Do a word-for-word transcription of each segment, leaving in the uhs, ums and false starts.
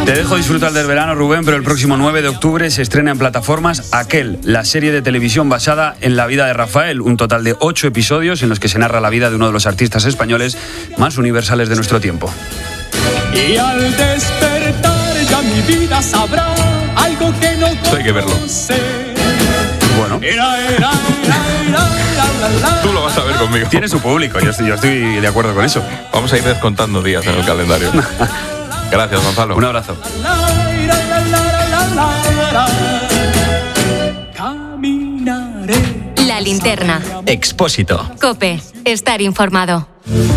Te dejo disfrutar del verano, Rubén, pero el próximo nueve de octubre se estrena en plataformas Aquel, la serie de televisión basada en la vida de Rafael, un total de ocho episodios en los que se narra la vida de uno de los artistas españoles más universales de nuestro tiempo. Y al despertar ya mi vida sabrá algo que no conoce. Hay que verlo. Bueno, tú lo vas a ver conmigo. Tiene su público, yo estoy, yo estoy de acuerdo con eso. Vamos a ir descontando días en el calendario. Gracias, Gonzalo. Un abrazo. La linterna. Expósito. COPE. Estar informado.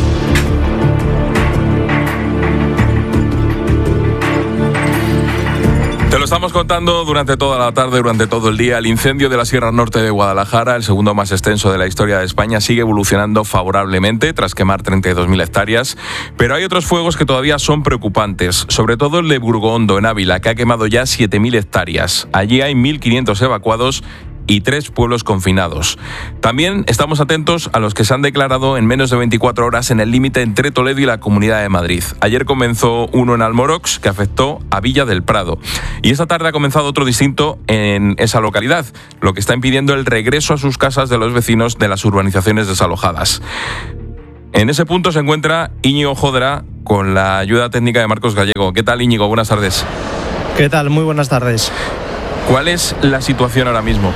Te lo estamos contando durante toda la tarde, durante todo el día. El incendio de la Sierra Norte de Guadalajara, el segundo más extenso de la historia de España, sigue evolucionando favorablemente tras quemar treinta y dos mil hectáreas. Pero hay otros fuegos que todavía son preocupantes, sobre todo el de Burgondo, en Ávila, que ha quemado ya siete mil hectáreas. Allí hay mil quinientos evacuados y tres pueblos confinados. También estamos atentos a los que se han declarado en menos de veinticuatro horas en el límite entre Toledo y la Comunidad de Madrid. Ayer comenzó uno en Almorox, que afectó a Villa del Prado. Y esta tarde ha comenzado otro distinto en esa localidad, lo que está impidiendo el regreso a sus casas de los vecinos de las urbanizaciones desalojadas. En ese punto se encuentra Íñigo Jodra con la ayuda técnica de Marcos Gallego. ¿Qué tal, Íñigo? Buenas tardes. ¿Qué tal? Muy buenas tardes. ¿Cuál es la situación ahora mismo?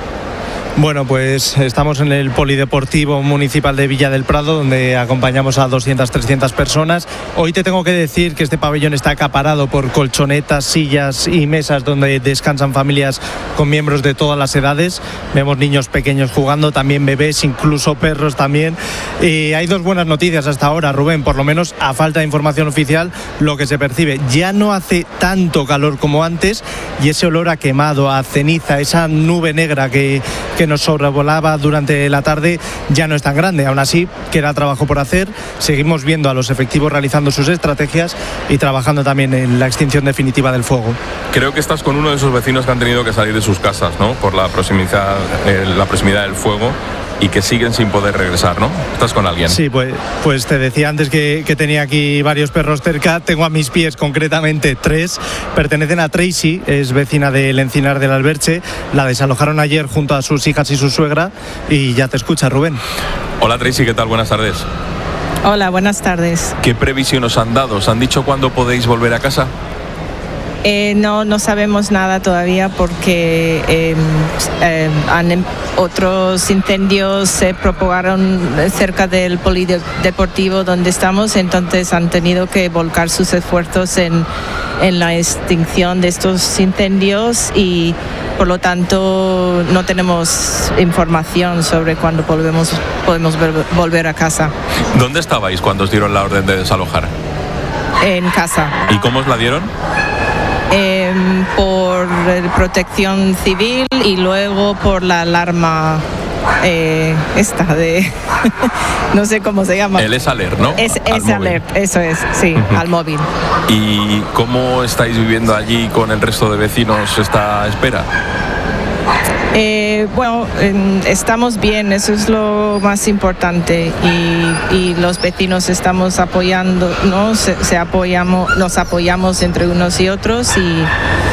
Bueno, pues estamos en el Polideportivo Municipal de Villa del Prado, donde acompañamos a doscientas, trescientas personas. Hoy te tengo que decir que este pabellón está acaparado por colchonetas, sillas y mesas donde descansan familias con miembros de todas las edades. Vemos niños pequeños jugando, también bebés, incluso perros también. Y hay dos buenas noticias hasta ahora, Rubén, por lo menos a falta de información oficial, lo que se percibe. Ya no hace tanto calor como antes y ese olor a quemado, a ceniza, esa nube negra que, que nos sobrevolaba durante la tarde ya no es tan grande. Aún así, queda trabajo por hacer. Seguimos viendo a los efectivos realizando sus estrategias y trabajando también en la extinción definitiva del fuego. Creo que estás con uno de esos vecinos que han tenido que salir de sus casas, ¿no? Por la proximidad, eh, la proximidad del fuego, y que siguen sin poder regresar, ¿no? ¿Estás con alguien? Sí, pues, pues te decía antes que, que tenía aquí varios perros cerca. Tengo a mis pies concretamente tres. Pertenecen a Tracy, es vecina del Encinar del Alberche. La desalojaron ayer junto a sus hijas y su suegra y ya te escucha, Rubén. Hola, Tracy, ¿qué tal? Buenas tardes. Hola, buenas tardes. ¿Qué previsión os han dado? ¿Os han dicho cuándo podéis volver a casa? Eh, no, no sabemos nada todavía porque eh, eh, han, otros incendios se propagaron cerca del polideportivo donde estamos, entonces han tenido que volcar sus esfuerzos en, en la extinción de estos incendios y por lo tanto no tenemos información sobre cuándo volvemos, podemos volver a casa. ¿Dónde estabais cuando os dieron la orden de desalojar? En casa. ¿Y cómo os la dieron? Eh, por protección civil y luego por la alarma eh, esta de no sé cómo se llama. El S-Alert, ¿no? Es, S-Alert, eso es, sí, uh-huh. Al móvil. ¿Y cómo estáis viviendo allí con el resto de vecinos esta espera? Eh, bueno, eh, estamos bien, eso es lo más importante y, y los vecinos estamos apoyando, ¿no? Se, se apoyamos, nos apoyamos entre unos y otros y,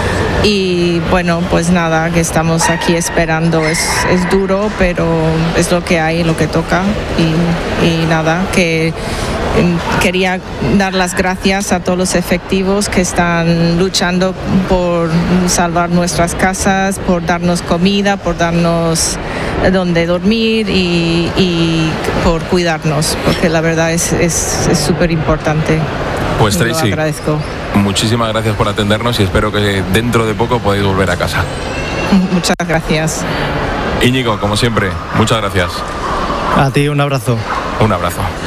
y bueno, pues nada, que estamos aquí esperando. Es, es duro, pero es lo que hay, lo que toca y, y nada, que quería dar las gracias a todos los efectivos que están luchando por salvar nuestras casas, por darnos comida, por darnos donde dormir y, y por cuidarnos, porque la verdad es es súper importante. Pues Tracy, lo agradezco. Muchísimas gracias por atendernos y espero que dentro de poco podáis volver a casa. Muchas gracias. Íñigo, como siempre, muchas gracias. A ti un abrazo. Un abrazo.